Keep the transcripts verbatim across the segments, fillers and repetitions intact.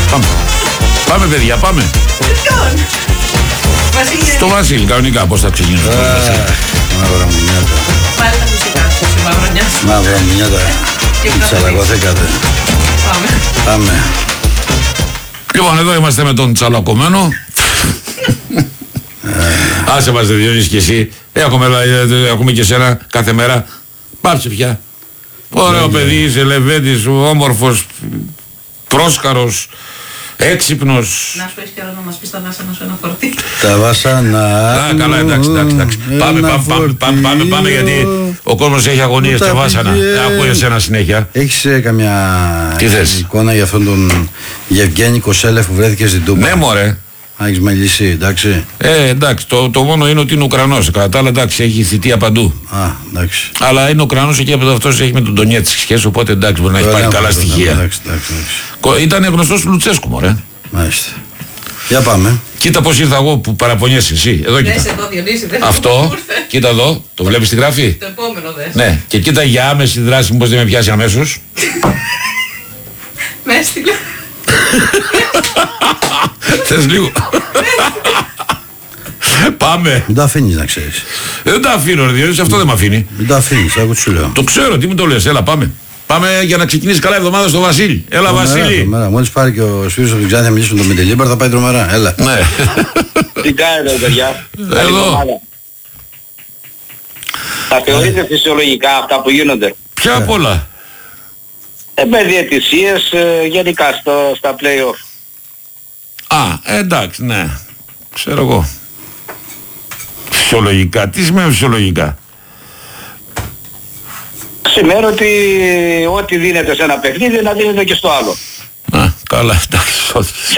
Πάμε. Πάμε, παιδιά, πάμε. Στο Βασίλη, κανονικά, πώς θα ξεκινήσουμε. Μαύρα μουνιάτα. Πάλι τα μουσικά σου, η Μαυρονιά. Μαύρα μουνιάτα. Τσαλακωθήκατε. Πάμε. Πάμε. Λοιπόν, εδώ είμαστε με τον τσαλακωμένο. Άσε μας, Διονύση, και εσύ. Έχουμε, έχουμε και εσένα κάθε μέρα. Πάψε πια. Ωραίο παιδί, είσαι λεβέντης, όμορφος, πρόσκαρος, έξυπνος. Να σου έχεις καιρό να μας πεις τα βάσανα σου ένα φορτί. Τα βάσανα. Α, καλά, εντάξει, εντάξει, εντάξει. Πάμε, πάμε, πάμε, πάμε, πάμε, πάμε, γιατί ο κόσμος έχει αγωνίες στα βάσανα. Ακούω εσένα συνέχεια. Έχεις ε, καμιά Τι θες? εικόνα για αυτόν τον Γευγένη Κοσέλεφ που βρέθηκε στην Τούμπα? Ναι, μωρέ. Αν έχεις μιλήσει, εντάξει. Ε, εντάξει, το, το μόνο είναι ότι είναι Ουκρανός. Κατά τα άλλα, εντάξει, έχει θητεία παντού. Α, εντάξει. Αλλά είναι Ουκρανός εκεί από αυτός έχει με τον Ντονιέτσκι σχέση, οπότε εντάξει, μπορεί να έχει πάρει καλά στοιχεία. Εντάξει, εντάξει, εντάξει. Ήταν γνωστός του Λουτσέσκου, μωρέ. Μάλιστα. Για πάμε. Κοίτα πώς ήρθα εγώ που παραπονιέσαι εσύ. Εδώ κοίτα. Δες εδώ, Διονύση, δες Αυτό, κοίτα εδώ, το βλέπεις στη γράφη. Το επόμενο δες. Ναι, και κοίτα για άμεση δράση, μήπως δεν με πιάσει αμέσως. Με έστειλε. Θες λίγο. Πάμε. Μην τα αφήνεις να ξέρεις. Δεν τα αφήνω, ρε Διονύση, αυτό δεν με αφήνει. Μην τα αφήνεις, άκου τι σου λέω. Το ξέρω, τι μου το λες, έλα πάμε. Πάμε για να ξεκινήσει καλά η εβδομάδα στο Βασίλη. Έλα, Βασίλη. Μόλις πάρει και ο Σπύρος από την Ξάνθη να μιλήσει με τον Μεντελίμπαρ θα πάει τρομερά. Έλα. Ναι. Τι κάνετε, παιδιά? Εδώ. Θα θεωρείτε φυσιολογικά αυτά που γίνονται? Ποια απ' όλα? Ε, με διαιτησίες ε, γενικά στο, στα play-off. Α, εντάξει, ναι. Ξέρω εγώ. Φυσιολογικά. Τι σημαίνει φυσιολογικά? Σημαίνει ότι ό,τι δίνεται σε ένα παιχνίδι να δίνεται και στο άλλο. Α, καλά, εντάξει, σώθηκες.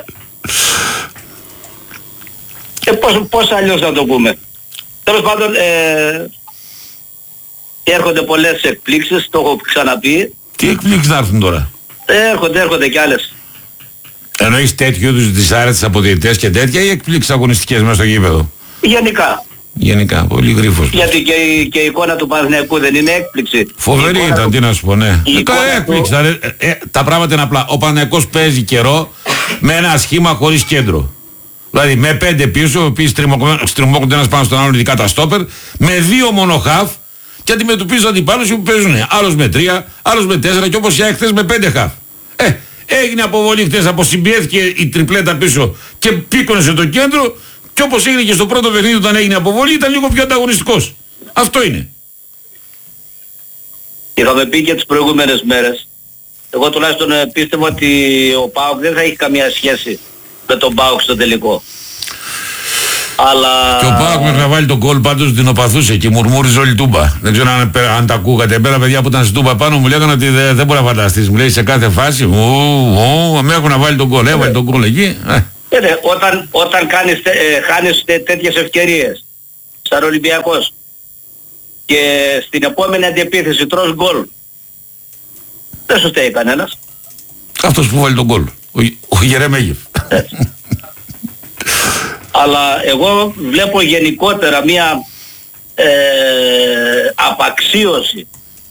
Και πώς, πώς αλλιώς να το πούμε. Τέλος πάντων, ε, έρχονται πολλές εκπλήξεις, το έχω ξαναπεί. Τι εκπλήξεις να έρθουν τώρα? Έρχονται, έρχονται κι άλλες. Εννοείς τέτοιου είδους δυσάρετες από διαιτητές και τέτοια ή εκπλήξεις αγωνιστικές μέσα στο γήπεδο? Γενικά. Γενικά, πολύ γρήφος. Γιατί και η, και η εικόνα του Παναθηναϊκού δεν είναι έκπληξη. Φοβερή Η ήταν, εικόνα τι να σου πω, ναι. η Ε, εικόνα καλά, έκπληξη. του- ήταν, ε, ε, τα πράγματα είναι απλά. Ο Παναθηναϊκός παίζει καιρό με ένα σχήμα χωρίς κέντρο. Δηλαδή με πέντε πίσω, οι οποίοι στριμώκονται ένας πάνω στον άλλον, ειδικά τα στόπερ, με δύο μόνο χαφ και αντιμετωπίζουν αντιπάλους που παίζουν. Άλλος με τρία, άλλος με τέσσερα και όπως για χθες με πέντε χαφ. Ε, έγινε αποβολή χθες, αποσυμπιέθηκε η τριπλέτα πίσω και πήκωνε το κέντρο. Και όπως έγινε και στο πρώτο παιχνίδι όταν έγινε αποβολή, ήταν λίγο πιο ανταγωνιστικός. Αυτό είναι. Είχαμε πει και τις προηγούμενες μέρες. Εγώ τουλάχιστον ε, πίστευα ότι ο ΠΑΟΚ δεν θα έχει καμία σχέση με τον ΠΑΟΚ στο τελικό. Αλλά... Και ο Πάοκ μέχρι να βάλει τον γκολ πάντως την οπαθούσε και μουρμούριζε όλη τούμπα. Δεν ξέρω αν, αν τα ακούγατε. Πέρα παιδιά που ήταν στην τούμπα πάνω μου λέγανε ότι δεν, δεν μπορεί να φανταστείς. Μου λέει σε κάθε φάση, ου, ου, με έχουν να βάλει τον γκολ. Έβαλε τον γκολ εκεί. Ε. Ε, ναι, όταν, όταν κάνεις, ε, χάνεις τέ, τέτοιες ευκαιρίες σαν Ολυμπιακός και στην επόμενη αντιεπίθεση τρως γκολ, δεν σου στέει κανένας. Αυτός που βάλει τον γκολ. Ο, ο Γερεμέγεφ. Αλλά εγώ βλέπω γενικότερα μια ε, απαξίωση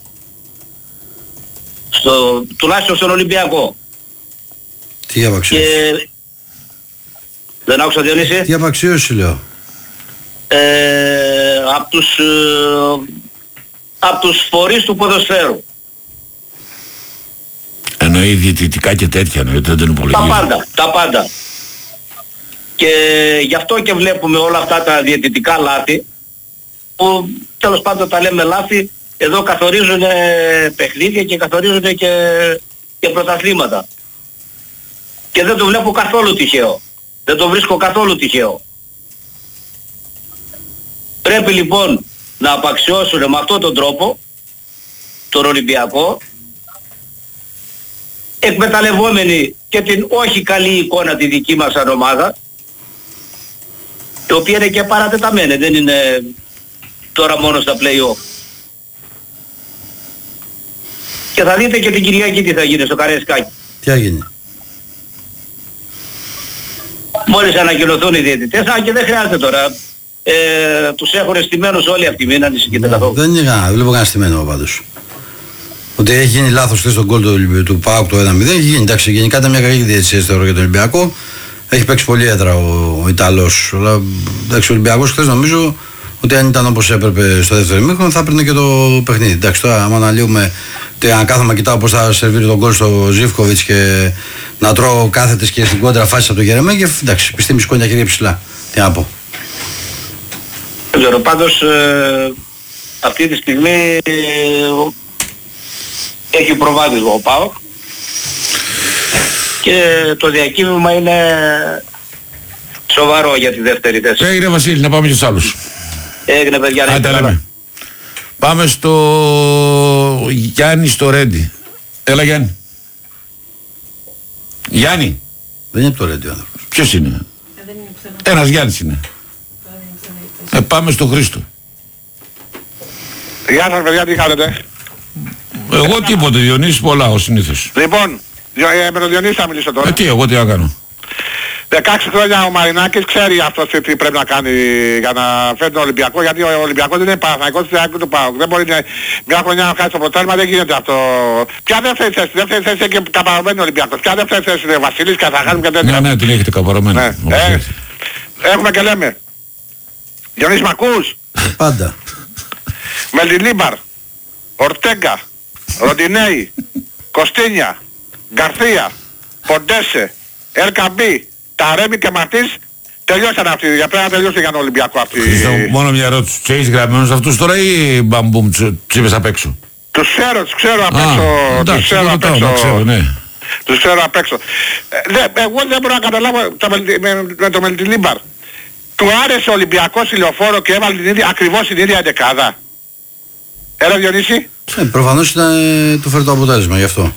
στο, τουλάχιστον στον Ολυμπιακό. Τι απαξίωση? Και... Δεν άκουσα, Διονύση. Τι απαξίωση λέω? Ε, από τους, ε, απ' τους φορείς του ποδοσφαίρου. Εννοεί διαιτητικά και τέτοια, εννοεί, δεν τον Τα υπολογίζει. πάντα, τα πάντα. Και γι' αυτό και βλέπουμε όλα αυτά τα διαιτητικά λάθη που τέλος πάντων τα λέμε λάθη, εδώ καθορίζουν παιχνίδια και καθορίζουν και, και πρωταθλήματα. Και δεν το βλέπω καθόλου τυχαίο. Δεν το βρίσκω καθόλου τυχαίο. Πρέπει λοιπόν να απαξιώσουν με αυτόν τον τρόπο τον Ολυμπιακό, εκμεταλλευόμενοι και την όχι καλή εικόνα τη δική μας σαν ομάδα, η οποία είναι και παρατεταμένη, δεν είναι τώρα μόνο στα play-off. Και θα δείτε και την Κυριακή τι θα γίνει στο Καραϊσκάκι. Τι θα γίνει? Μόλις ανακοινωθούν οι διαιτητές, α, και δεν χρειάζεται τώρα. Ε, τους έχουν στημένους όλοι αυτοί, μην ανησυχείτε καθόλου. Δεν είναι κανένα, δεν βλέπω κανένα στημένο πάντως. ότι έχει γίνει λάθος χθες στον γκολ του, του ΠΑΟΚ το ένα μηδέν. Έχει γίνει, εντάξει, γενικά ήταν μια καλή διαιτησία θεωρώ για τον Ολυμπιακό. Έχει παίξει πολύ έδρα ο, ο Ιταλός. Αλλά εντάξει, ο Ολυμπιακός χθες νομίζω ότι αν ήταν όπως έπρεπε στο δεύτερο ημίχρονο θα έπαιρνε και το παιχνίδι. Εντάξει, τώρα άμα αναλύουμε, αν κάθομαι κοιτάω πώς θα σερβίρει τον γκολ στο Ζίβκοβιτς και να τρώω κάθετες και στην κόντρα φάση από τον Γερεμέγεφ, εντάξει, επιστήμη σηκώνει τα χέρια ψηλά. Τι να πω. Δεν ξέρω, πάντως ε, αυτή τη στιγμή ε, έχει προβάδισμα ο ΠΑΟΚ και το διακύβευμα είναι σοβαρό για τη δεύτερη θέση. Έγινε Βασίλη, να πάμε και στους άλλους. Έγινε παιδιά, να Άντε, λέμε. Πάμε στο Γιάννη στο Ρέντι. Έλα Γιάννη. Γιάννη. Δεν είναι από το Ρέντι ο άνθρωπος. Ποιος είναι? Ε, δεν είναι πουθενά. Ένας Γιάννης είναι. Δεν είναι πουθενά. Ε, πάμε στο Χρήστο. Γεια σας παιδιά, τι κάνετε? Εγώ τίποτε, Διονύσης πολλά ως συνήθως. Λοιπόν, ε, με τον Διονύση θα μιλήσω τώρα. Ε, τι, εγώ τι να κάνω. δεκαέξι χρόνια ο Μαρινάκης ξέρει αυτός τι πρέπει να κάνει για να φέρει τον Ολυμπιακό, γιατί ο Ολυμπιακός δεν είναι Παναθηναϊκός του ΠΑΟΚ. Δεν μπορεί να, μια χρονιά να χάσει το πρωτάθλημα, δεν γίνεται αυτό. Ποια δεύτερη θέση, δεύτερη θέση έχει καπαρωμένη ο Ολυμπιακός. Ποια δεύτερη θέση είναι Βασίλης και θα χάνουμε και τέτοια. Ναι, ναι, την έχετε καπαρωμένη. Ναι. Ε, έχουμε και λέμε. Διονύση μ' ακούς? Πάντα. Μελτιλίμπαρ, Ορτέγκα, Ροντινέη, Κωστίνια, Γκαρθία, Ποντέσε, Ελκαμπή, Ταρέμι και Μαρτής τελειώσαν αυτοί. Για πρέπει να τελειώσει για τον Ολυμπιακό αυτοί. Χρήστο, μόνο μια ερώτηση. Τους έχεις γραμμένους αυτούς τώρα ή μπαμπούμ τους είπες απ' έξω? Τους ξέρω, τους ξέρω απ' έξω. Εντάξει, τους ξέρω απ' έξω. ξέρω, ναι. Τους ξέρω απ' έξω. Ε, δε, εγώ δεν μπορώ να καταλάβω το, με, με, με το Μελτιλίμπαρ. Του άρεσε ο Ολυμπιακός ηλιοφόρο και έβαλε την ίδια, ακριβώς την ίδια δεκάδα. Έλα Διονύση. Ε, προφανώς ήταν, ε, του φέρει το αποτέλεσμα γι' αυτό.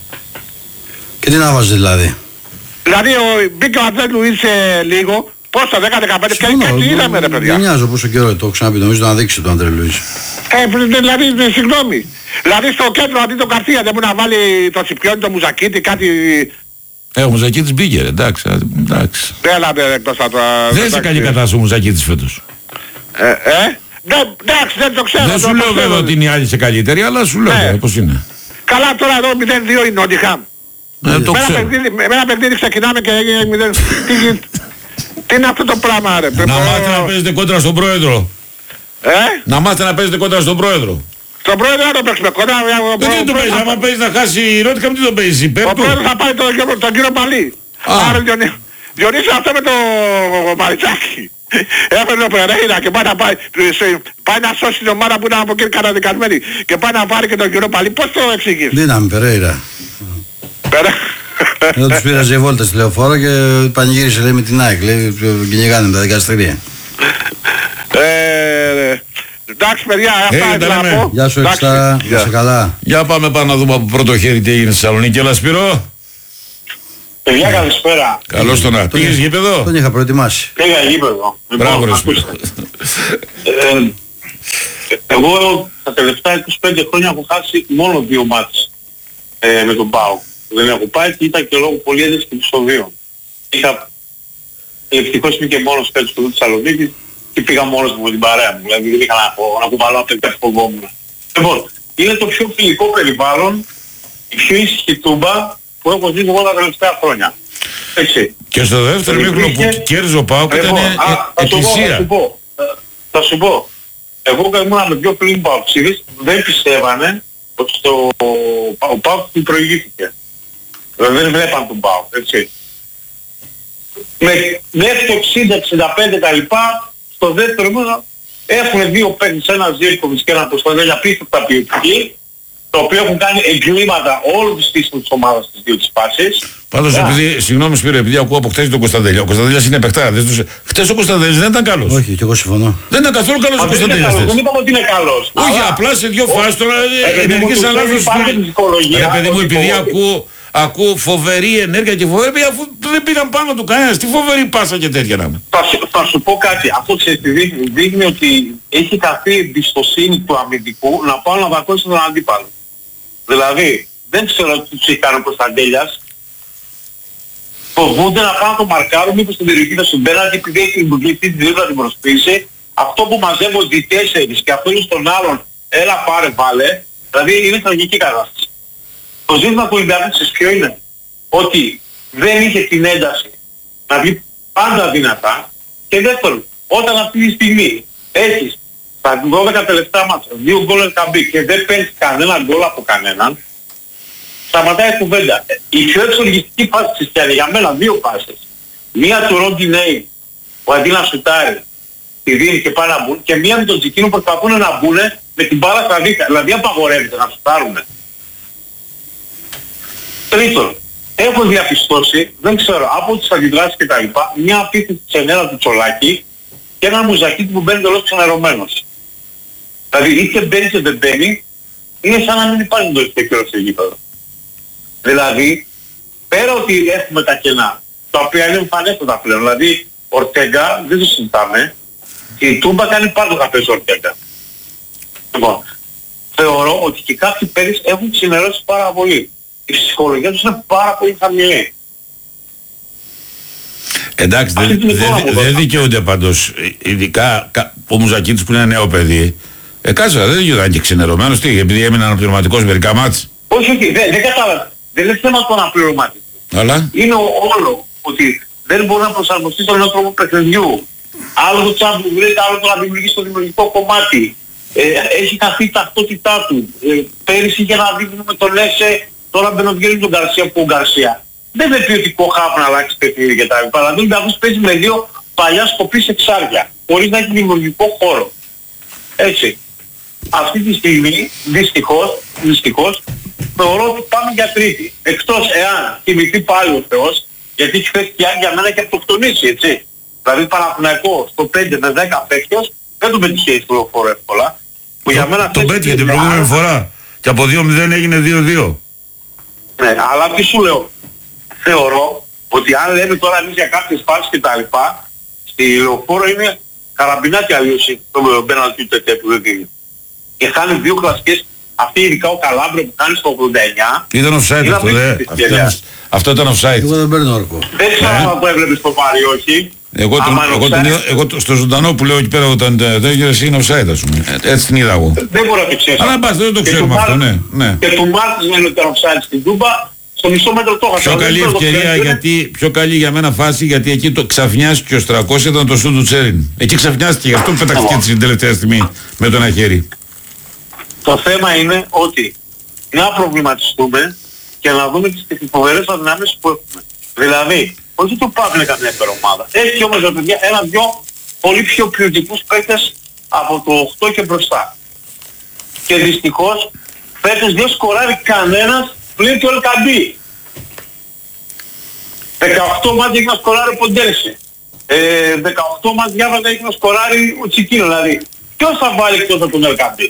Και τι να βάζει δηλαδή. Δηλαδή ο, μπήκε ο Αντρέ Λουίς ε, λίγο, πόσο, δέκα δεκαπέντε και έτσι είδαμε ρε παιδιά. Δεν νοιάζω πόσο καιρό, το έχω ξαναπεί, νομίζω να δείξει το Αντρέ Λουίς. Ε, δηλαδή, ναι, συγγνώμη. Δηλαδή στο κέντρο αντί τον Καρθία δεν μπορεί να βάλει το Σιπιόνι, το Μουζακίτη, κάτι... Ε, ο Μουζακίτης μπήκε ρε, εντάξει, εντάξει. Έλατε εκτός από το... Δεν σε καλή κατάσταση ο Μουζακίτης φέτος. Ε, ε, ναι, εντάξει, δεν το ξέρω. Δεν σου λέω βέβαια ότι είναι η άλλη σε καλύτερη, αλλά σου λέω Ναι. πώς είναι. Καλά τώρα εδώ μηδέν δύο είναι ο Ντιχάμ. Ε, το ξέρω. Με ένα παιχνίδι ξεκινάμε και έγινε μηδέν. Τι γίνεται. Τι είναι αυτό το πράγμα ρε. Να μάθετε να παίζετε κόντρα στον πρόεδρο. Ε, Να μάθετε να παίζετε κόντρα στον πρόεδρο. στον πρόεδρο να το παίξουμε κοντά. Δεν το παίζει, άμα παίζει να χάσει η Ρώτικα, μην το παίζει υπέρ Ο του. πρόεδρος θα πάει τον, τον κύριο Παλί. Α. Άρα Διονύ- Διονύση αυτό με το Μαριτσάκι. Έφερε ο Περέιρα και πάει να πάει, σε- πάει να σώσει την ομάδα που ήταν από εκεί καταδικασμένη και πάει να πάρει και τον κύριο Παλί. Πώς το εξηγείς? Δύναμη, Περέιρα. Πέρα. Εδώ τους πήραζε η βόλτα στη λεωφόρο και πανηγύρισε λέει με την ΑΕΚ, λέει κυνηγάνε με τα δικαστηρία. Ε, εντάξει παιδιά, αυτά Ε, ήθελα τα να λέμε. πω. Γεια σου Εντάξει, Εξτά, γεια. είσαι καλά. Για πάμε πάνω να δούμε από πρώτο χέρι τι έγινε στη Θεσσαλονίκη. Έλα Σπύρο. Παιδιά καλησπέρα. Καλώς τον να. Πήγες γήπεδο. Τον είχα προετοιμάσει. Πήγα γήπεδο. Μπράβο ρε Σπύρο. Ε, εγώ τα τελευταία είκοσι πέντε χρόνια έχω χάσει μόνο δύο μάτς ε, με τον ΠΑΟΚ. Δεν έχω πάει και ήταν και λόγω πολύ έντασης και επεισοδίων. Είχα ευτυχώς είμαι και μόνος πέτος στο Θεσσαλονίκη και πήγα μόνος μου με την παρέα μου. Δηλαδή δεν είχα να, να κουβαλάω από τέτοια φοβόμουν. Λοιπόν, είναι το πιο φιλικό περιβάλλον, η πιο ήσυχη τούμπα που έχω ζήσει εγώ τα τελευταία χρόνια. Έτσι. Και στο δεύτερο μήχρονο που κέρδιζε ο ΠΑΟΚ ήταν Λοιπόν, α, θα σου πω, θα σου εκκλησία. πω. Ε, Θα σου πω. Εγώ ήμουν με δυο φίλοι μου παοξίδες, δεν πιστεύανε ότι στο ο ΠΑΟΚ του προηγήθηκε. Δηλαδή δεν βλέπαν τον ΠΑΟΚ, έτσι. Με μέχρι το εξήντα εξήντα πέντε τα λοιπά, στο δεύτερο μήνα έχουν δύο παίκτες, ένα Ζίρκοβιτς και ένα Αποστολέλη απίστευτα ποιοτικοί, το οποίο έχουν κάνει εγκλήματα όλου της στήσης της ομάδας στις δύο τις φάσεις. Πάντως επειδή, συγγνώμη Σπύρο, επειδή ακούω από χτες τον Κωνσταντέλια. Ο Κωνσταντέλιας είναι παιχτάρας. Χτες ο Κωνσταντέλιας δεν ήταν καλός. Όχι, και εγώ συμφωνώ. Δεν ήταν καθόλου καλός ο Μα δεν είναι Κωνσταντέλιας καλός, χτες. δεν είπαμε ότι είναι καλός. Όχι, Αλλά- απλά σε δύο Όχι. φάσεις τώρα Ε, παιδί μου, ενεργείς του σαν θέλει λάθος. υπάρχει ψυχολογία, Ρε παιδί μου, ότι επειδή το- ακούω, ακούω φοβερή ενέργεια και φοβερή, αφού δεν πήγαν πάνω του κανένας. Τι φοβερή πάσα και τέτοια να είναι. Θα σου, θα σου πω κάτι. Αυτό ξέρεις τι δείχνει. Δείχνει ότι έχει καθεί εμπιστοσύνη του αμυντικού να πάω να βακώσει τον αντίπαλο. Δηλαδή, δεν ξέρω τι τους έχει κάνει ο Κωνσταντέλιας. Φοβούνται να πάνε να το μαρκάρουν, μήπως στην περιοχή θα συμπέραν και επειδή έχει την μπουκλή την δίπλα την προσποίηση. Αυτό που μαζεύονται οι τέσσερις και αυτό είναι στον άλλον, έλα πάρε βάλε. Δηλαδή είναι τραγική κατάσταση. Το ζήτημα του Ολυμπιακού ξέρεις ποιο είναι? Ότι δεν είχε την ένταση να βγει πάντα δυνατά. Και δεύτερον, όταν αυτή τη στιγμή έχεις στα δώδεκα τελευταία μάτσα δύο γκολ Ελκαμπή και δεν παίρνεις κανένα γκολ από κανέναν, σταματάει η κουβέντα. Η πιο εξοργιστική φάση της Χριστιανή για μένα δύο φάσεις. Μία του Ροντινέη που αντί να σουτάρει τη δίνει και πάει να μπουν, και μία με τον Τζικίνο που προσπαθούν να μπουν με την μπάλα στα δίχτυα. Δηλαδή απαγορεύεται να σουτάρουν. Τρίτον, έχω διαπιστώσει, δεν ξέρω, από τις αντιδράσεις και τα λοιπά, μια απίθεση της ενέρα του Τσολάκη και ένα Μουζακίτη που μπαίνει τελώς ξενερωμένος. Δηλαδή είτε μπαίνει είτε δεν μπαίνει, είναι σαν να μην υπάρχει το τελευταίο στο γήπεδο. Δηλαδή, πέρα ότι έχουμε τα κενά, τα οποία είναι εμφανέστατα πλέον, δηλαδή Ορτέγκα δεν το συζητάμε, και η Τούμπα κάνει πάντα θα παίζει Ορτέγκα. Λοιπόν, θεωρώ ότι και κάποιοι παίκτες έχουν ξενερώσει πάρα πολύ. Η ψυχολογία τους είναι πάρα πολύ χαμηλή. Εντάξει, δεν δε, δε, δε δικαιούνται πάντως, ειδικά ο Μουζακίτης που είναι νέο παιδί. Ε, κάτσε, δεν δικαιούνται και ξενερωμένος, τι, επειδή έμεινε αναπληρωματικός μερικά μάτς. Όχι, όχι, δεν, δεν κατάλαβα. Δεν είναι θέμα του αναπληρωματικού. Αλλά. Είναι όλο ότι δεν μπορεί να προσαρμοστεί στον νέο τρόπο παιχνιδιού. Άλλο το τσάμπου βρείτε, άλλο το να δημιουργήσει το δημιουργικό κομμάτι. Ε, έχει χαθεί η ταυτότητά του. Ε, πέρυσι είχε ένα δίπλωμα με τον Λέσε, τώρα μπαινοβγαίνει τον Γκαρσία που ο Γκαρσία. Δεν είναι ποιοτικό χάφ να αλλάξει παιχνίδι και τα λοιπά. Αλλά δεν θα παίζει με δύο παλιά σκοπής εξάρια, χωρίς να έχει δημιουργικό χώρο. Έτσι. Αυτή τη στιγμή, δυστυχώς, δυστυχώς, θεωρώ ότι πάμε για τρίτη. Εκτός εάν θυμηθεί πάλι ο Θεός, γιατί χθες και για μένα έχει αυτοκτονήσει, έτσι. Δηλαδή Παναθηναϊκό στο πέντε με δέκα παίκτες δεν τον πετυχαίνει στο λεωφόρο εύκολα. Που για μένα τον πέτυχε την προηγούμενη φορά. Και από δύο μηδέν έγινε δύο δύο. Ναι, αλλά τι σου λέω. Θεωρώ ότι αν λέμε τώρα εμείς για κάποιες φάσεις και τα λοιπά, στη λεωφόρο είναι καραμπινάκι αλλίωση το πέναλτι του Τετέ που δεν δίνει. Και χάνει δύο κλασικές, αυτή ειδικά ο Καλάμπρε που κάνει στο ογδόντα εννιά. Ήταν offside αυτό, δε. Αυτό ήταν offside. Εγώ δεν παίρνω όρκο. Δεν ξέρω αν το έβλεπες το πάρει όχι. Εγώ, τον, εγώ, τον είδα, εγώ το, στο ζωντανό που λέω εκεί πέρα όταν δεν εσύ είναι offside, ας πούμε. Έτσι την είδα εγώ. Δεν μπορώ να το ξέρω. Αλλά μπας, δεν το ξέρουμε αυτό, ναι. ναι. Και του Μάρτις λένε ότι ήταν offside στην Τούμπα, στο μισό μέτρο το είχα. Πιο καλή ευκαιρία, γιατί, πιο καλή για μένα φάση, γιατί εκεί το ξαφνιάστηκε ο Στρακός, ήταν το σου του Τσέριν. Εκεί ξαφνιάστηκε, γι' αυτό πεταχτήκε την τελευταία στιγμή με το ένα χέρι. Το θέμα είναι ότι να προβληματιστούμε και να δούμε τις φοβερές αδυνάμεις που έχουμε. Δηλαδή, όχι το Παύλ είναι καμία υπερομάδα. Έχει όμως παιδιά ένα-δυο πολύ πιο ποιοτικούς παίκτες από το οκτώ και μπροστά. Και δυστυχώς φέτος δεν σκοράρει κανένας πλην του Ελκαμπή. δεκαοκτώ μάτια έχει να σκοράρει ο Ποντέρση. Ε, δεκαοκτώ μάτια διάβαζα έχει να σκοράρει ο Τσικίνο. Δηλαδή, ποιος θα βάλει εκτός από τον Ελκαμπή?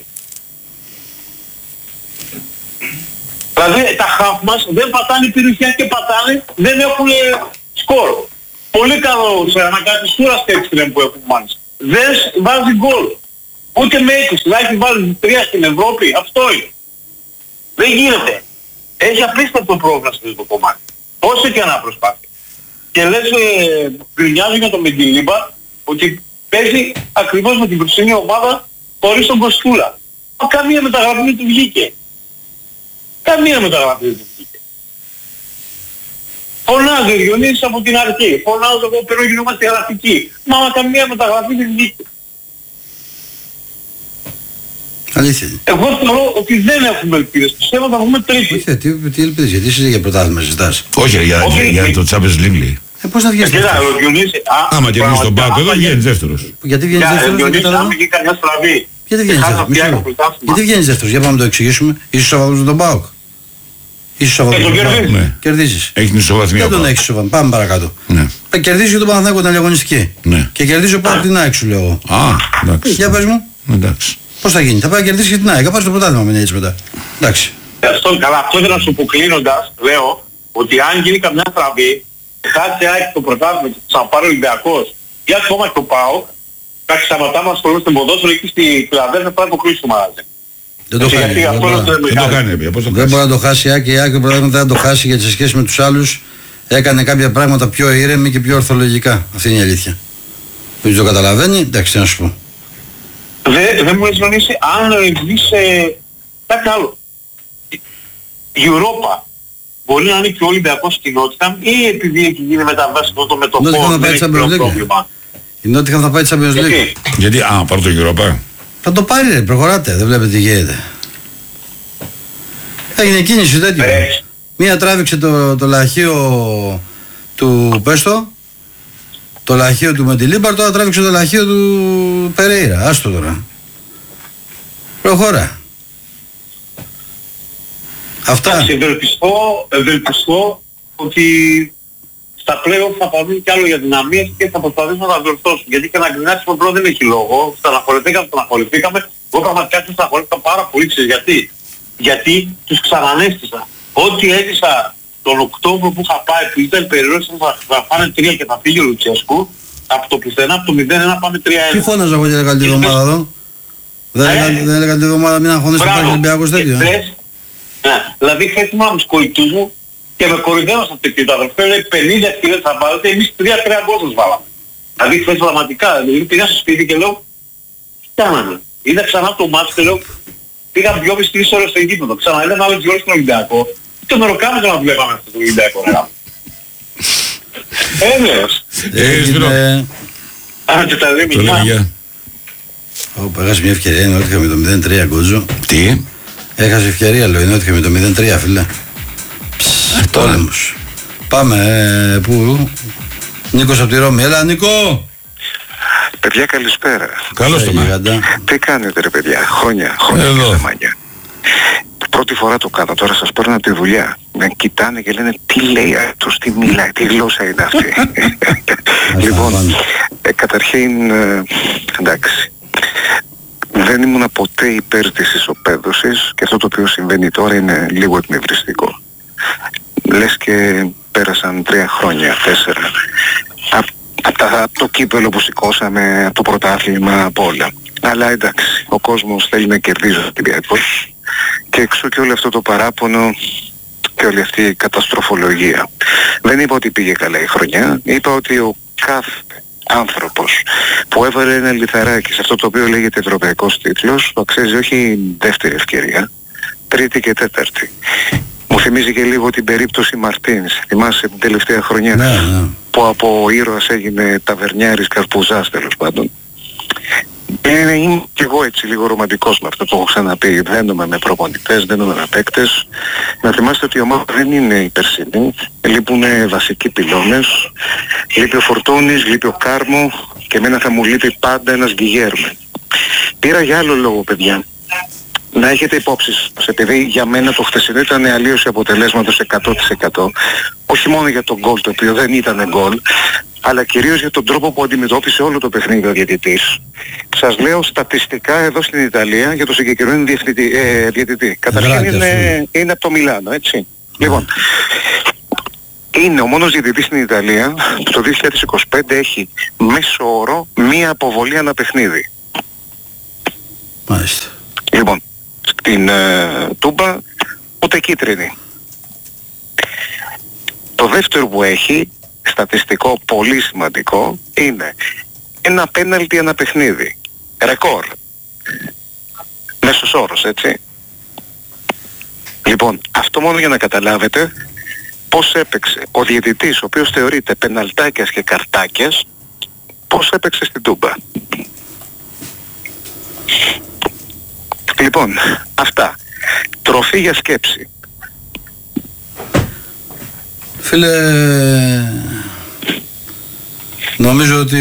Δηλαδή τα χαφ μας δεν πατάνε περιοχές και πατάνε, δεν έχουν σκορ. Πολύ καλό σε ανακατηστούρα στέξιλεν που έχουμε μάλιστα. Δεν βάζει γκολ. Ούτε με είκοσι, να έχει βάλει τρία στην Ευρώπη, αυτό είναι. Δεν γίνεται. Έχει απίστευτο πρόβλημα στο το κομμάτι. Όσο και να προσπάθει. Και λες, ε, γκρινιάζω για το Μεντιλίμπα, ότι παίζει ακριβώς με την προηγούμενη ομάδα χωρίς τον Κοστούλα. Καμία μεταγραφή δεν του βγήκε. Καμία μεταγραφή δεν του βγήκε. Φωνάζει ο Διονύσης από την αρχή. Φωνάζω εγώ πέρα γινόμαστε γραφικοί. Μα καμία μεταγραφή δεν βγήκε. Αλήθεια. Εγώ θεωρώ ότι δεν έχουμε ελπίδες. Πιστεύω θα βγούμε τρίτη. Όχι, τι, τι ελπίδες, γιατί είσαι για πρωτάθλημα ζητάς. Όχι, για, Όχι, για, για το Champions League. Ε, πώς θα βγεις Κοίτα, δεύτερος? ο Διονύσης... Άμα κερδίσει τον Πάκο εδώ βγαίνεις δεύτερος. Γιατί βγαίνεις δεύτερος? Ο δεν Διονύσης καταλαβαίνω. άμα γίνει καμιά στραβή. Γιατί βγαίνεις δεύτερος? Μισό. Γιατί βγαίνεις δεύτερος? Για πάμε να το εξηγήσουμε. Είσαι Σαββατός με τον ΠΑΟΚ. Είσαι Σαββατός με τον ΠΑΟΚ. Ναι. Κερδίζεις. Έχει την ισοβαθμία. Δεν τον έχεις ισοβαθμία. Πάμε παρακάτω. Ναι. Κερδίζει και τον Παναθηναϊκό ήταν αγωνιστική. Ναι. Και κερδίζει ο ΠΑΟΚ την ΑΕΚ σου λέω εγώ. Α, εντάξει. Για πες μου. Εντάξει. Πώς θα γίνει? Θα πάει να κερδίσει και την ΑΕΚ. Θα πάει στο πρωτάθλημα με έτσι μετά. Εντάξει. Αυτό, καλά, αυτό ήταν να σου αποκλίνοντας, λέω, ότι αν γίνει καμιά στραβή, χάσει ΑΕΚ το πρωτάθλημα και θα πάρει ο Ολυμπιακός ή ακόμα και το ΠΑΟΚ, εντάξει, σταματάμε να ασχολούμαστε με ποδόσφαιρο εκεί στη Φιλαδέλφια θα αποκλείσει το μαγαζί. Δεν το κάνει. Δεν το κάνει. Πώς το Δεν μπορεί να το χάσει η ΑΕΚ. Η ΑΕΚ το πρωτάθλημα δεν θα το χάσει γιατί σε σχέση με τους άλλους έκανε κάποια πράγματα πιο ήρεμη και πιο ορθολογικά. Αυτή είναι η αλήθεια. Δεν το καταλαβαίνει, εντάξει, τι να σου πω. Δεν δε μου έχει γνωρίσει αν βγει σε κάτι άλλο. Europa μπορεί να είναι και ο Ολυμπιακός στην Νότιχαμ ή επειδή έχει γίνει μεταβάση αυτό το μετωπό Νότιχαμ θα πάει δεν Champions έχει League. πρόβλημα. Η Νότιχαμ θα πάει Champions League. Γιατί? Γιατί, α, πάρω το Europa. Θα το πάρει, ρε, προχωράτε, δεν βλέπετε τι γίνεται. Έγινε κίνηση τέτοιο. Ε. Μία τράβηξε το, το λαχείο του Πέστο, το λαχείο του Μεντιλίμπαρ, τώρα τράβηξε το λαχείο του Περέιρα. Άστο τώρα. Προχώρα. Αυτά. Εντάξει, ευελπιστώ, ευελπιστώ ότι στα play-off θα πάρουν κι άλλο για δυναμίες και θα προσπαθήσουν να τα διορθώσουν. Γιατί και να γκρινάτσουμε πρώτα δεν έχει λόγο. Στεναχωρηθήκαμε, στεναχωρηθήκαμε. Εγώ πραγματικά στεναχωρήθηκα πάρα πολύ. Ξέρεις γιατί? Γιατί τους ξανανέστησα. Ό,τι έζησα τον Οκτώβριο που είχα πάει, που ήταν περιόριστος θα, θα πάνε τρία και θα φύγει ο Λουτσέσκου, από το πουθενά, από το μηδέν ένα πάμε τρία ένα. Τι φώναζα εγώ για την καλή εβδομάδα εδώ? Δεν έλεγα την εβδομάδα μην αγχώνεσαι πάλι Ολυμπιακός τέτοιο. Ναι, δηλαδή χθες ήμουν από τους κολλητούς μου και με κορυδεύω στα τέτοιο. Το αδερφέ λέει πενήντα χιλιάδες θα πάρετε, εμείς τρία τρία γκολ βάλαμε. Δηλαδή χθες πραγματικά, δηλαδή πήγα στο σπίτι και λέω, τι κάναμε. Είδα ξανά το μάτς και λέω, πήγα δυόμισι τρεις ώρες στο γήπεδο. Ξανά είδα άλλες δύο ώρες στον Ολυμπιακό. Το μεροκάμισο να βλέπαμε αυτό το Ολυμπιακό. Έλεος. Έγινε. Άντε τα λέμε. Το λέμε για. Ω, έχασε μια ευκαιρία, είναι ότι είχαμε το μηδέν τρία Γκότζο. Τι? Έχασε ευκαιρία, λέω, είναι ότι είχαμε το μηδέν τρία, φίλε. Πόλεμος. Πάμε, ε, πού? Νίκος από τη Ρώμη. Έλα, Νίκο! Παιδιά, καλησπέρα. Καλώς το με. Τι κάνετε ρε παιδιά, χρόνια, χρόνια Εδώ. και ζαμάνια. Πρώτη φορά το κάνω, τώρα σας παίρνω από τη δουλειά. Με κοιτάνε και λένε τι λέει αυτός, τι μιλάει, τι γλώσσα είναι αυτή. Λοιπόν, ε, καταρχήν, ε, εντάξει, δεν ήμουν ποτέ υπέρ της ισοπαίδωσης και αυτό το οποίο συμβαίνει τώρα είναι λίγο εκνευριστικό. Λες και πέρασαν τρία χρόνια, τέσσερα. Από απ απ το κύπελο που σηκώσαμε, από το πρωτάθλημα, από όλα. Αλλά εντάξει, ο κόσμος θέλει να κερδίζει ο Ολυμπιακός και εξού και όλο αυτό το παράπονο και όλη αυτή η καταστροφολογία. Δεν είπα ότι πήγε καλά η χρονιά, είπα ότι ο κάθε άνθρωπος που έβαλε ένα λιθαράκι σε αυτό το οποίο λέγεται ευρωπαϊκός τίτλος το αξίζει όχι δεύτερη ευκαιρία, τρίτη και τέταρτη. Μου θυμίζει και λίγο την περίπτωση Μαρτίνς. Θυμάσαι την τελευταία χρονιά ναι, ναι. που από ήρωας έγινε ταβερνιάρης καρπουζάς τέλος πάντων. Ε, είμαι και εγώ έτσι λίγο ρομαντικός με αυτό, το έχω ξαναπεί. Δένομαι με προπονητές, δένομαι με παίκτες. Να θυμάστε ότι η ομάδα δεν είναι η περσινή. Λείπουν βασικοί πυλώνες. Λείπει ο Φορτούνης, λείπει ο Κάρμο και εμένα θα μου λείπει πάντα ένας Γκιγέρμε. Πήρα για άλλο λόγο, παιδιά. Να έχετε υπόψη σας, επειδή για μένα το χθεσινό ήταν αλλίωση αποτελέσματος εκατό τοις εκατό, όχι μόνο για τον γκολ το οποίο δεν ήταν γκολ, αλλά κυρίως για τον τρόπο που αντιμετώπισε όλο το παιχνίδι ο διαιτητής. Σας λέω στατιστικά εδώ στην Ιταλία για το συγκεκριμένο διαιτητή. Ε, διαιτητή. Καταρχήν είναι, είναι από το Μιλάνο, έτσι. Mm. Λοιπόν, είναι ο μόνος διαιτητής στην Ιταλία που το δύο χιλιάδες είκοσι πέντε έχει μέσο όρο μία αποβολή ανά παιχνίδι. Μάλιστα. Λοιπόν, στην ε, Τούμπα ούτε κίτρινη. Το δεύτερο που έχει, στατιστικό πολύ σημαντικό, είναι ένα πέναλτι ένα παιχνίδι. Ρεκόρ. Μέσος όρος, έτσι. Λοιπόν, αυτό μόνο για να καταλάβετε πώς έπαιξε ο διαιτητής, ο οποίος θεωρείται πεναλτάκιας και καρτάκιας, πώς έπαιξε στην Τούμπα. Λοιπόν, αυτά. Τροφή για σκέψη. Φίλε, νομίζω ότι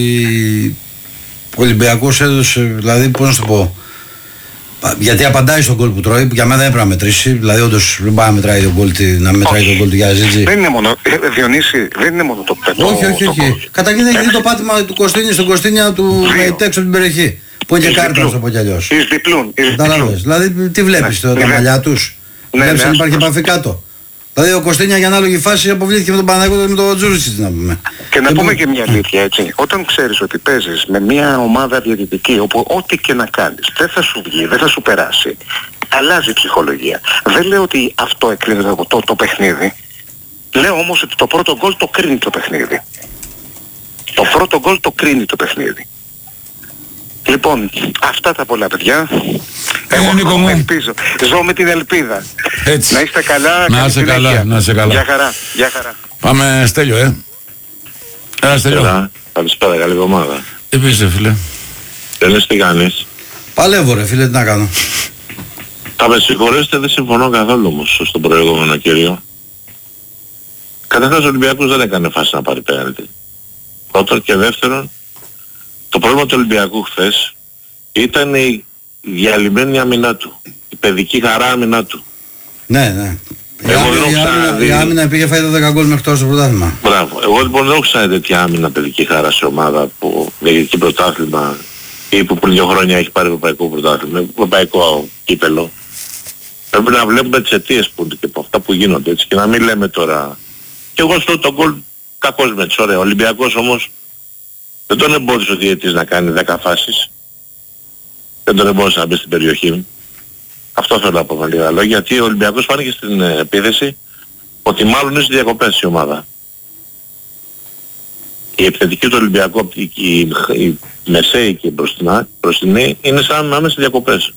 ο Ολυμπιακός έδωσε, δηλαδή πώς να σου το πω, γιατί απαντάει στον γκολ που τρώει, που για μένα δεν έπρεπε να μετρήσει, δηλαδή όντως δεν πάει να μετράει τον γκολ, να μετράει τον γκολ του Γιαζίτζη. Δεν είναι μόνο, ε, Διονύση, δεν είναι μόνο το πέτο. Όχι, όχι, όχι. Καταρχήν έχει δει το πάτημα του Κωστίνη στον Κωστίνια του Μεϊτέξ από την περιοχή. Που είναι και κάρτα, να το πω κι αλλιώς. Εις διπλούν. Κατάλαβες. Δηλαδή τι βλέπεις, ναι, τα μαλλιά τους. Ναι, βλέπεις ναι, αν υπάρχει ναι. επαφή κάτω. Δηλαδή ο Κωστίνια για ανάλογη φάση αποβλήθηκε με τον Παναγιώτο και με τον Τζούρισιτς, να πούμε. Και να και πούμε που... και μια αλήθεια, έτσι. Όταν ξέρεις ότι παίζεις με μια ομάδα διαιτητική όπου ό,τι και να κάνεις δεν θα σου βγει, δεν θα σου περάσει, αλλάζει η ψυχολογία. Δεν λέω ότι αυτό εκκρίνεται το, το, το παιχνίδι. Λέω όμως ότι το πρώτο γκολ το κρίνει το παιχνίδι. Το πρώτο γκολ το κρίνει το παιχνίδι. Λοιπόν, αυτά τα πολλά παιδιά. Ε, Νίκο μου. Ελπίζω. Ζω με την ελπίδα. Έτσι. Να είστε καλά. Να είσαι καλά, να είσαι καλά. Γεια χαρά, γεια χαρά. Πάμε Στέλιο, ε. Έλα Στέλιο. Έλα, καλησπέρα, καλή εβδομάδα. Τι πεις ρε φίλε? Τέλος τι κάνεις? Παλεύω ρε φίλε, τι να κάνω. Θα με συγχωρέσετε, δεν συμφωνώ καθόλου όμως στον προηγούμενο κύριο. Καταρχάς ο Ολυμπιακός δεν έκανε φάση να πάρει πέναλτι. Πρώτον και δεύτερον, το πρόβλημα του Ολυμπιακού χθες ήταν η διαλυμένη άμυνά του. Η παιδική χαρά άμυνά του. Ναι, ναι. Η Εγώ άμυνα- δεν έχω η άμυνα- ξαναδεί. Η άμυνα πήγε φάει τα δέκα γκολ μέχρι τώρα στο πρωτάθλημα. Μπράβο. Εγώ λοιπόν δεν έχω ξαναδεί τέτοια άμυνα παιδική χαρά σε ομάδα που έχει πρωτάθλημα ή που πριν δύο χρόνια έχει πάρει ευρωπαϊκό πρωτάθλημα, ευρωπαϊκό κύπελο. Πρέπει να βλέπουμε τις αιτίες που και από αυτά που γίνονται έτσι και να μην λέμε τώρα. Και εγώ στο τον γκολ κακός με τις ωραία. Ο Ολυμπιακός όμως δεν τον εμπόδισε ο διαιτητής να κάνει δέκα φάσεις. Δεν τον εμπόδισε να μπει στην περιοχή. Αυτό θέλω να πω με λίγα λόγια, γιατί ο Ολυμπιακός φάνηκε στην ε, επίθεση ότι μάλλον είναι στις διακοπές η ομάδα. Η επιθετική του Ολυμπιακού, η, η, η μεσαίη και η μπροστινά, μπροστινή είναι σαν να είναι στις διακοπές.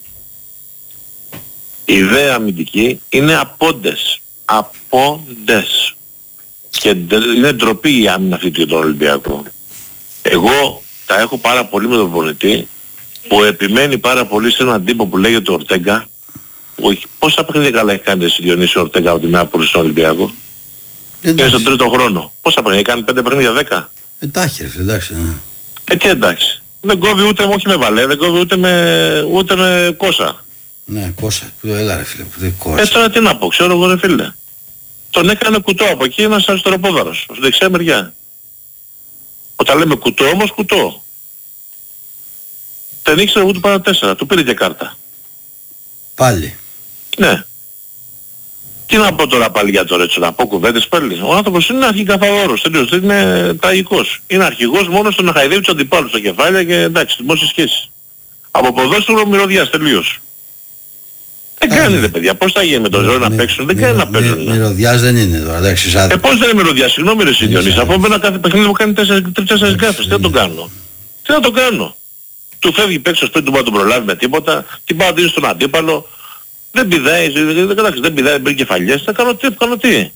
Η ιδέα αμυντική είναι απόντες. Απόντες. Και είναι ντροπή η άμυνα αυτή του Ολυμπιακού. Εγώ τα έχω πάρα πολύ με τον προπονητή που επιμένει πάρα πολύ σε έναν τύπο που λέγεται Ορτέγκα. Πόσα παιχνίδια καλά έχει κάνει εσύ Διονύση Ορτέγκα από την Άπολη στον Ολυμπιακό? Είναι στον τρίτο χρόνο. Πόσα παιχνίδια κάνει? Πέντε παιχνίδια, δέκα? Εντάξει ρε φίλε, εντάξει. Ναι. Ε, τι εντάξει. Δεν κόβει ούτε, όχι με Βαλέ, δεν κόβει ούτε με, ούτε με Κόσα. Ναι, κόσα. Έλα ρε φίλε, που δεν κόσα. Ε, τώρα τι να πω, ξέρω εγώ ρε φίλε. Τον έκανε κουτό από εκεί ένας αριστεροπόδαρος, στη δεξιά μεριά. Όταν λέμε κουτό όμως, κουτό. Δεν ήξερε εγώ του πάνω τέσσερα, του πήρε και κάρτα. Πάλι. Ναι. Τι να πω τώρα πάλι για το Ρέτσο, να πω κουβέντες πάλι. Ο άνθρωπος είναι αρχικαθαδόρος, τελείως, δεν είναι τραγικός. Είναι αρχηγός μόνο στο να χαϊδεύει τους αντιπάλους στα κεφάλια και εντάξει, δημόσιες σχέσεις. Από ποδόσφαιρο μυρωδιάς, τελείως. Δεν κάνει ρε παιδιά, πώς θα γίνει με τον Ζώο να παίξουν, δεν κάνει να παίξουν. Μυρωδιάς δεν είναι τώρα, εντάξει, σαν... Ε, πώς δεν είναι μυρωδιάς, συγγνώμη ρε Σιδιονής, αφού με ένα κάθε παιχνίδι μου κάνει τρεις-τέσσερις γκάφες, τι να το κάνω. Τι να το κάνω. Του φεύγει παίξος πριν του μπορεί να τον προλάβει με τίποτα, την πάει να δίνει στον αντίπαλο. Δεν πηδάει, δεν, δεν πηδάει, μπει κεφαλιές, θα κάνω τι, θα κάνω τι.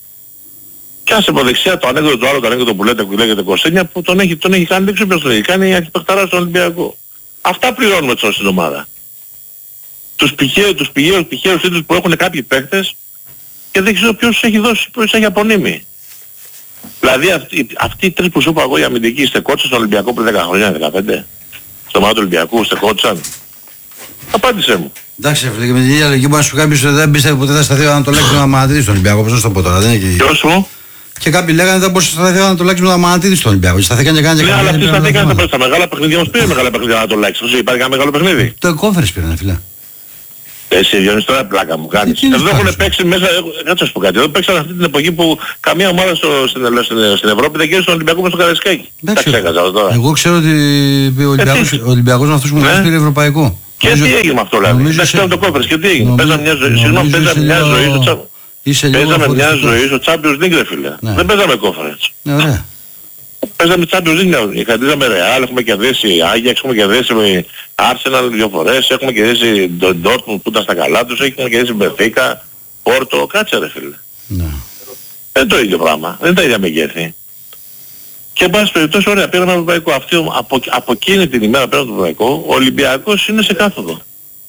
Κι άσε από δεξιά το ανέκδοτο του άλλου, το ανέκδοτο που λέτε, που λέγεται Κωνσταντίνια, που τον έχει, τον έχει κάνει, δεν ξέρω ποιος τον έχει κάνει, αρχιπεχταρά στον Ολυμπιακό. Αυτά πληρώνουμε τώρα στην ομάδα. Τους πηχαίους, τους πηχαίους, πηχαίους τίτλους που έχουν κάποιοι παίκτες και δεν ξέρω ποιος τους έχει δώσει, ποιος τους έχει απονείμει. Δηλαδή αυτοί, αυτοί οι τρεις που σου είπα εγώ οι αμυντικοί στεκότσαν στον Ολυμπιακό πριν δέκα χρόνια, δεκαπέντε. Στο μάτι του Ολυμπιακού στεκότσαν. Απάντησέ μου. Εντάξει, φίλε, και με την ίδια λογική μπορεί να σου πει κάποιος ότι δεν πίστευε ποτέ θα σταθεί ο Ανατολάκης με τον Αμανατίδη στον Ολυμπιακό. Πώς να σου το πω τώρα, δεν είναι και... Ποιος μου? Και κάποιοι λέγανε ότι δεν μπορούσε να σταθεί ο Ανατολάκης με τον Αμανατίδη στον Ολυμπιακό. Σταθήκαν και κάνανε και Ναι, αλλά αυτοί κανένα. σταθήκαν στα μεγάλα παιχνίδια, όμως πήρε μεγάλα παιχνίδια να το αλλάξει. Υπάρχει κανένα μεγάλο παιχνίδι. Το κόφερες πήρανε, φίλε. Εσύ Διονύση τώρα πλάκα μου κάνεις. Τι είναι Εδώ πλάκα έχουν σου? παίξει μέσα, κάτσε να σου πω κάτι, εδώ παίξαν αυτή την εποχή που καμία ομάδα στο, στην, στην, στην Ευρώπη δεν κέρδισε τον Ολυμπιακό μες στο Καραϊσκάκι. Τα Εντάξει, ξέχασα τώρα. εγώ ξέρω ότι ο Ολυμπιακός, τι? ο Ολυμπιακός με αυτούς που Ναι. μας πήρε ευρωπαϊκό. Και Νομίζω- τι έγινε με αυτό δηλαδή. νομίζω Εντάξει, είσαι- ήταν το κόφερες και τι έγινε. νομίζω- Παίζαμε μια ζωή, συγγνώμη, νομίζω παίζαμε είσαι μια λίγο- ζωή στο Champions. Είσαι λίγο Παίζαμε μια αφοριστικός. ζωή στο Champions League ρε φίλε. Ναι. Δεν παίζαμε κόφερες. Ναι, ωραία. Παίζαμε Champions League, κρατήσαμε Real, έχουμε κερδίσει Ajax, έχουμε κερδίσει με Arsenal δύο φορές, έχουμε κερδίσει τον Dortmund που ήταν στα καλά τους, έχουμε κερδίσει Benfica, Porto, κάτσε ρε φίλε. Ναι. Δεν το ίδιο πράγμα, δεν τα ίδια μεγέθη. Και εν πάση περιπτώσει ωραία, πήραμε ευρωπαϊκό. Αυτή, από, από εκείνη την ημέρα πέραν το ευρωπαϊκό, ο Ολυμπιακός είναι σε κάθοδο.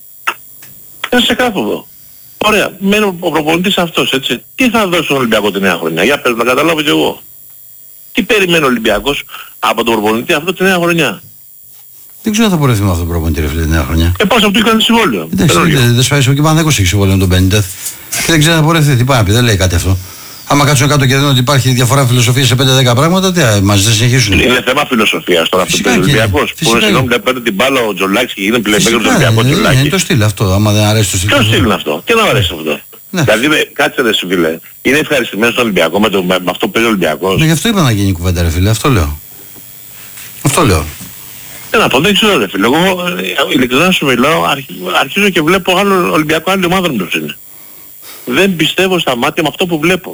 Είναι σε κάθοδο. Ωραία, μένει ο προπονητής αυτός, έτσι. Τι θα δώσει στον Ολυμπιακό τη νέα χρονιά, για πες να καταλάβω κι εγώ. Τι περιμένει ο Ολυμπιακός από τον προπονητή αυτό τη νέα χρονιά. Δεν ξέρω αν θα μπορέσει με αυτό το προπονητή ρε φίλε τη νέα χρονιά. Ε, πώς αυτό είχαν συμβόλαιο. Εντάξει, Δεν δεν δεν σφάει και Παναθηναϊκός έχει συμβόλαιο με τον Μπένιτεθ. Και δεν ξέρω αν θα μπορέσει. Τι πάει να πει, δεν λέει κάτι αυτό. Άμα κάτσουν κάτω και δουν ότι υπάρχει διαφορά φιλοσοφία σε πέντε δέκα πράγματα, τι μαζί δεν συνεχίσουν. είναι θέμα φιλοσοφίας τώρα αυτό που Φυσικά παίζει ο και είναι. Ολυμπιακός. Που Φυσικά είναι συγγνώμη είναι. να παίρνει την μπάλα ο Τζολάκης και γίνεται πλέον Φυσικά, του Ολυμπιακού είναι, είναι Τζολάκη. το στυλ αυτό, άμα δεν αρέσει το στυλ. Ποιο στυλ είναι αυτό, τι να μου αρέσει αυτό. Ναι. Δηλαδή με- κάτσε ρε σου φίλε, είναι ευχαριστημένος στον Ολυμπιακό με, το, με, με αυτό που παίζει ο Ολυμπιακός. Ναι, γι' αυτό είπα να γίνει κουβέντα ρε φίλε, αυτό λέω. Αυτό λέω. Τι να πω, δεν ξέρω ρε φίλε, εγώ ε, ειλικρινά σου μιλάω, αρχι, αρχίζω και βλέπω άλλο Ολυμπιακό, άλλη ομάδα μου ποιος είναι. Δεν πιστεύω στα μάτια με αυτό που βλέπω.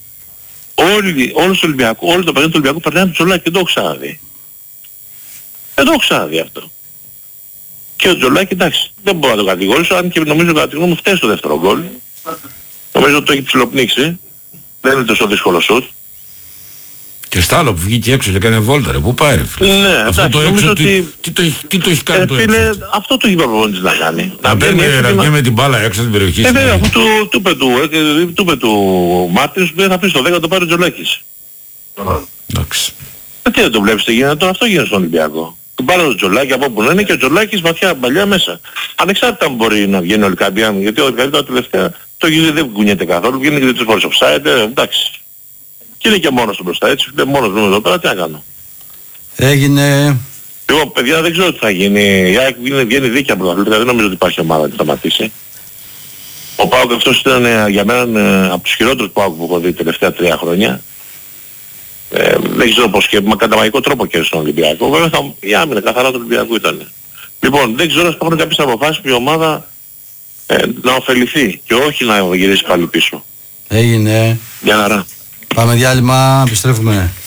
Όλοι, όλος ο Ολυμπιακό, όλο το παιχνίδι του Ολυμπιακού περνάει από το Τζολάκη, δεν το έχω ξαναδεί. Δεν το έχω ξαναδεί αυτό. Και ο Τζολάκη, εντάξει, δεν μπορώ να το κατηγορήσω, αν και νομίζω κατά τη γνώμη μου φταίει στο δεύτερο γκολ. Νομίζω ότι το έχει ψιλοπνίξει. Δεν είναι τόσο δύσκολο σουτ. Και στ' άλλο που βγήκε έξω και έκανε βόλτα ρε, πού πάει ρε φίλε. Ναι, αυτό εντάξει, το έξω, νομίζω τι, ότι... τι, το, έχει- τι το έχει κάνει Ε, το φίλε, έξω. αυτό το είπε ο προπονητής να κάνει. Να βγαίνει μπαίνει έξω να και βγαίνει με την μπάλα έξω από την περιοχή. Ε, στην βέβαια, αρχή. αφού του, του είπε του, ε, του είπε του Μάρτινς που θα πει στο δέκα το πάρει ο Τζολάκης. Εντάξει. Ε, τι δεν το βλέπεις τι γίνεται, τώρα αυτό γίνεται στον Ολυμπιακό. Του πάρει ο Τζολάκη από όπου να είναι και ο Τζολάκης βαθιά παλιά μέσα. Ανεξάρτητα αν μπορεί να βγαίνει ο Λικαμπιάν, γιατί ο Λικαμπιάν τώρα τελευταία το γύριο δεν κουνιέται καθόλου, βγαίνει και τρεις φορές offside, ε, εντάξει. Και είναι και μόνος του μπροστά έτσι, είναι μόνος μου εδώ πέρα, τι να κάνω. Έγινε. Εγώ παιδιά δεν ξέρω τι θα γίνει, η ΑΕΚ βγαίνει, βγαίνει δίκαια πρωταθλήτρια, δεν νομίζω ότι υπάρχει ομάδα να τη σταματήσει. Ο ΠΑΟΚ αυτός ήταν ε, για μένα ε, από τους χειρότερους ΠΑΟΚ που έχω δει τελευταία τρία χρόνια. Ε, δεν ξέρω πώς και με κατά μαγικό τρόπο κέρδισε τον Ολυμπιακό. Βέβαια θα, η άμυνα καθαρά του Ολυμπιακού ήταν. Λοιπόν, δεν ξέρω αν υπάρχουν κάποιες αποφάσεις που η ομάδα ε, να ωφεληθεί και όχι να γυρίσει πάλι πίσω. Έγινε. Για χαρά. Πάμε διάλειμμα, επιστρέφουμε.